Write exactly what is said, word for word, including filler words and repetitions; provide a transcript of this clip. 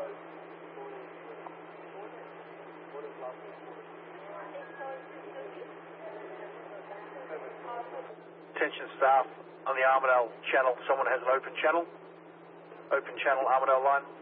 Attention staff on the Armadale channel. Someone has an open channel. Open channel, Armadale line.